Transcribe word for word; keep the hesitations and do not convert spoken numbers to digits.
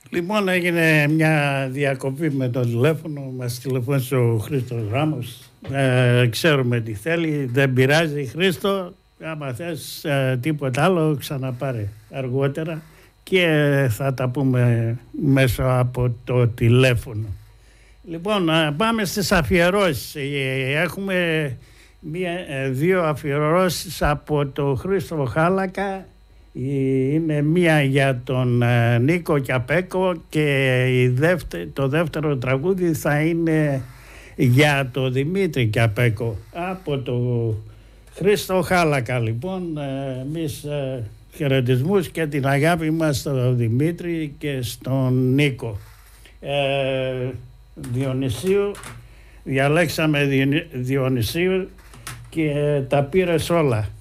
Λοιπόν, έγινε μια διακοπή με το τηλέφωνο. Μας τηλεφώνησε ο Χρήστος Ράμος. Ε, ξέρουμε τι θέλει. Δεν πειράζει, Χρήστο. Άμα θες ε, τίποτα άλλο, ξαναπάρε αργότερα και θα τα πούμε μέσω από το τηλέφωνο. Λοιπόν, πάμε στις αφιερώσεις. Έχουμε μία, δύο αφιερώσεις από το Χρήστο Χάλακα. Είναι μία για τον Νίκο Κιαπέκο και η δεύτερη, το δεύτερο τραγούδι θα είναι για τον Δημήτρη Κιαπέκο από το Χρήστο Χάλακα. Λοιπόν, εμείς χαιρετισμούς και την αγάπη μας στον Δημήτρη και στον Νίκο. Ε, Διονυσίου, διαλέξαμε Διονυσίου και τα πήρες όλα.